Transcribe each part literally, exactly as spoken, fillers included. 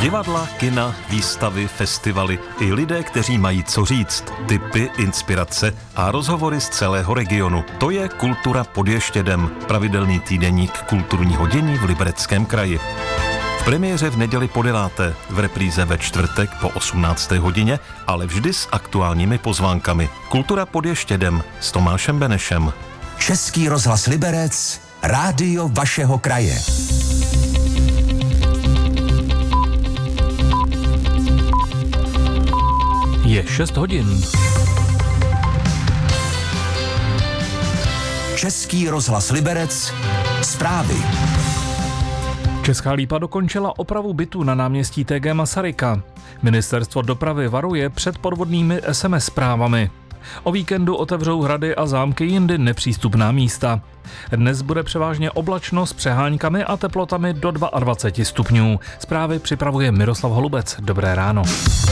Divadla, kina, výstavy, festivaly i lidé, kteří mají co říct, tipy, inspirace a rozhovory z celého regionu. To je Kultura pod Ještědem, pravidelný týdeník kulturního dění v Libereckém kraji. V premiéře v neděli po deváté, v repríze ve čtvrtek po osmnácté hodině, ale vždy s aktuálními pozvánkami. Kultura pod Ještědem s Tomášem Benešem. Český rozhlas Liberec, rádio vašeho kraje. Je šest hodin. Český rozhlas Liberec, zprávy. Česká Lípa dokončila opravu bytu na náměstí T G Masaryka. Ministerstvo dopravy varuje před podvodnými S M S zprávami. O víkendu otevřou hrady a zámky jindy nepřístupná místa. Dnes bude převážně oblačno s přeháňkami a teplotami do dvacet dva stupňů. Zprávy připravuje Miroslav Holubec. Dobré ráno.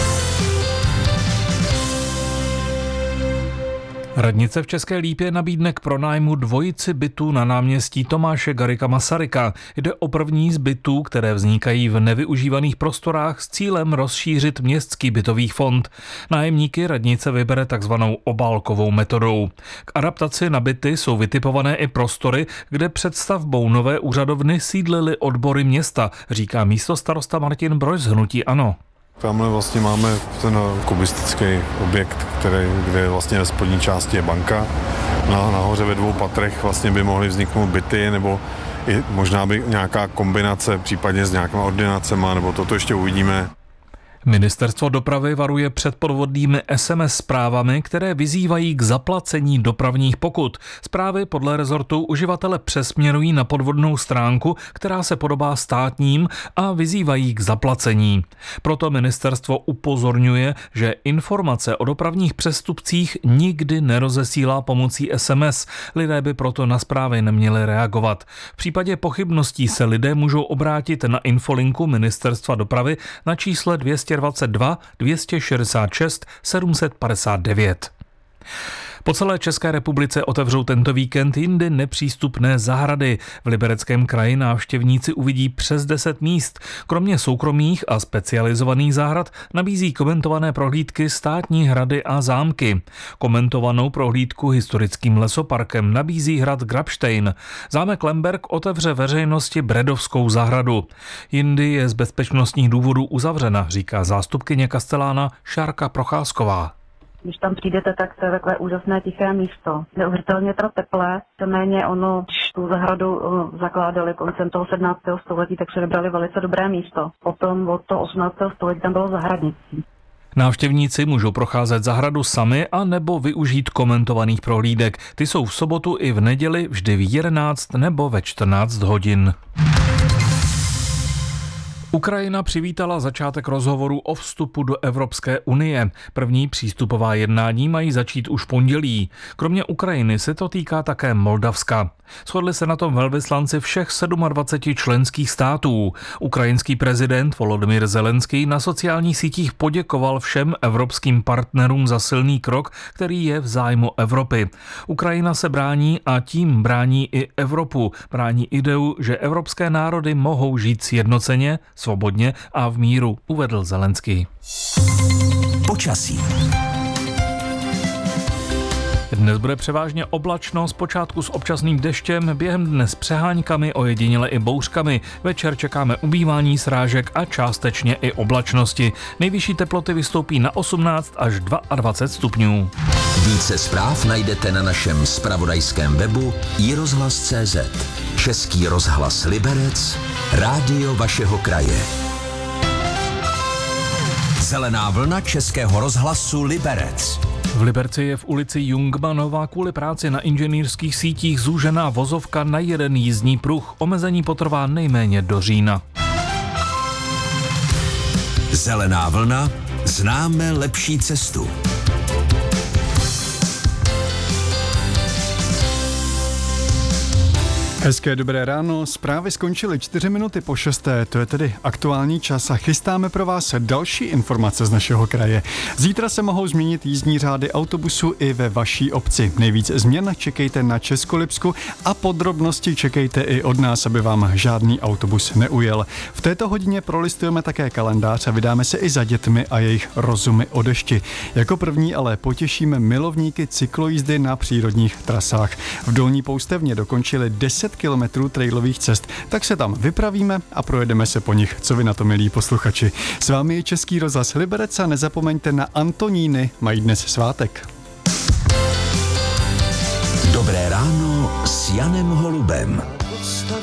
Radnice v České Lípě nabídne k pronájmu dvojici bytů na náměstí Tomáše Garrigua Masaryka. Jde o první z bytů, které vznikají v nevyužívaných prostorách s cílem rozšířit městský bytový fond. Nájemníky radnice vybere takzvanou obálkovou metodou. K adaptaci na byty jsou vytipované i prostory, kde před stavbou nové úřadovny sídlily odbory města, říká místostarosta Martin Brož z hnutí ANO. Tamhle vlastně máme ten kubistický objekt, který, kde vlastně ve spodní části je banka. Na, nahoře ve dvou patrech vlastně by mohly vzniknout byty, nebo i možná by nějaká kombinace, případně s nějakýma ordinacema, nebo toto ještě uvidíme. Ministerstvo dopravy varuje před podvodnými S M S zprávami, které vyzývají k zaplacení dopravních pokut. Zprávy podle rezortu uživatele přesměrují na podvodnou stránku, která se podobá státním, a vyzývají k zaplacení. Proto ministerstvo upozorňuje, že informace o dopravních přestupcích nikdy nerozesílá pomocí S M S. Lidé by proto na zprávy neměli reagovat. V případě pochybností se lidé můžou obrátit na infolinku Ministerstva dopravy na čísle dvě stě dvacet dva dvě stě šedesát šest sedm set padesát devět. Po celé České republice otevřou tento víkend jindy nepřístupné zahrady. V Libereckém kraji návštěvníci uvidí přes deset míst. Kromě soukromých a specializovaných zahrad nabízí komentované prohlídky státní hrady a zámky. Komentovanou prohlídku historickým lesoparkem nabízí hrad Grabštejn. Zámek Lemberg otevře veřejnosti Bredovskou zahradu. Jindy je z bezpečnostních důvodů uzavřena, říká zástupkyně kastelána Šárka Procházková. Když tam přijdete, tak to je takové úžasné tiché místo. Neuvěřitelně teda teplé, méně ono, když tu zahradu uh, zakládali koncem toho sedmnáctého století, tak se vybrali velice dobré místo. Potom od toho osmnáctého století tam bylo zahradnictví. Návštěvníci můžou procházet zahradu sami a nebo využít komentovaných prohlídek. Ty jsou v sobotu i v neděli vždy v jedenáct nebo ve čtrnáct hodin. Ukrajina přivítala začátek rozhovoru o vstupu do Evropské unie. První přístupová jednání mají začít už v pondělí. Kromě Ukrajiny se to týká také Moldavska. Shodli se na tom velvyslanci všech dvacet sedm členských států. Ukrajinský prezident Volodymyr Zelenský na sociálních sítích poděkoval všem evropským partnerům za silný krok, který je v zájmu Evropy. Ukrajina se brání a tím brání i Evropu. Brání ideu, že evropské národy mohou žít sjednoceně, svobodně a v míru, uvedl Zelenský. Počasí. Dnes bude převážně oblačno, zpočátku s občasným deštěm, během dne s přeháňkami, ojediněle i bouřkami. Večer čekáme ubývání srážek a částečně i oblačnosti. Nejvyšší teploty vystoupí na osmnáct až dvacet dva stupňů. Více zpráv najdete na našem zpravodajském webu i rozhlas tečka cé zet. Český rozhlas Liberec, rádio vašeho kraje. Zelená vlna Českého rozhlasu Liberec. V Liberci je v ulici Jungmanova kvůli práci na inženýrských sítích zúžená vozovka na jeden jízdní pruh. Omezení potrvá nejméně do října. Zelená vlna, známe lepší cestu. Hezké dobré ráno, zprávy skončily čtyři minuty po šesté, to je tedy aktuální čas a chystáme pro vás další informace z našeho kraje. Zítra se mohou změnit jízdní řády autobusu i ve vaší obci. Nejvíc změn čekejte na Českolipsku a podrobnosti čekejte i od nás, aby vám žádný autobus neujel. V této hodině prolistujeme také kalendář a vydáme se i za dětmi a jejich rozumy o dešti. Jako první ale potěšíme milovníky cyklojízdy na přírodních trasách. V Dolní Poustevně dokončili deset kilometrů trailových cest, tak se tam vypravíme a projedeme se po nich. Co vy na to, milí posluchači? S vámi je Český rozhlas Liberec a nezapomeňte na Antoníny, mají dnes svátek. Dobré ráno s Janem Holubem.